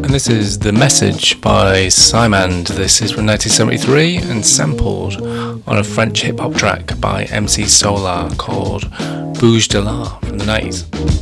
and this is The Message by Simand. This is from 1973 and sampled on a French hip-hop track by MC Solar called Bouge de la from the 90s.